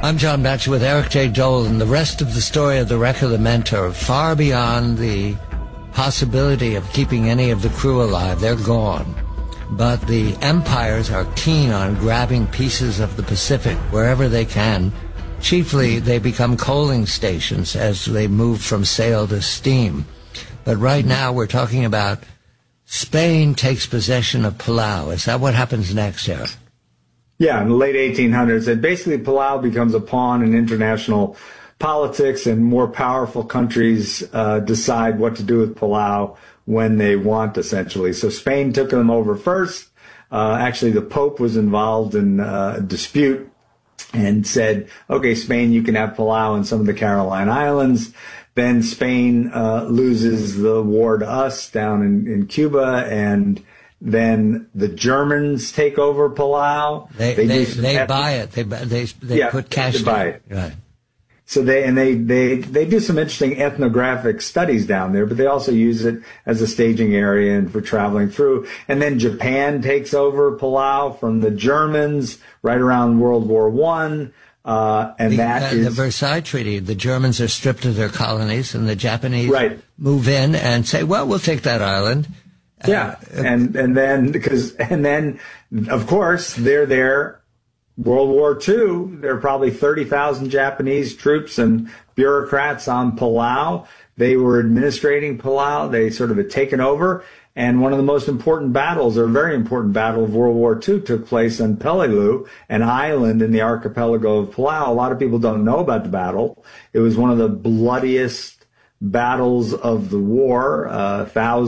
I'm John Batchelor with Eric J. Dole, and the rest of the story of the wreck of the Mentor, far beyond the possibility of keeping any of the crew alive. They're gone. But the empires are keen on grabbing pieces of the Pacific wherever they can. Chiefly, they become coaling stations as they move from sail to steam. But right now, we're talking about Spain takes possession of Palau. Is that what happens next, Eric? Yeah, in the late 1800s. And basically, Palau becomes a pawn in international politics, and more powerful countries decide what to do with Palau when they want, essentially. So Spain took them over first. Actually, the Pope was involved in a dispute and said, okay, Spain, you can have Palau and some of the Caroline Islands. Then Spain loses the war to us down in Cuba, and then the Germans take over Palau. They buy it. They put cash to buy it. Right. So they do some interesting ethnographic studies down there, but they also use it as a staging area and for traveling through. And then Japan takes over Palau from the Germans right around World War I. The Versailles Treaty. The Germans are stripped of their colonies, and the Japanese move in and say, "Well, we'll take that island." Yeah, and then of course they're there. World War II, there are probably 30,000 Japanese troops and bureaucrats on Palau. They were administrating Palau. They sort of had taken over. And one of the most important battles, or a very important battle of World War II, took place on Peleliu, an island in the archipelago of Palau. A lot of people don't know about the battle. It was one of the bloodiest battles of the war. Thousands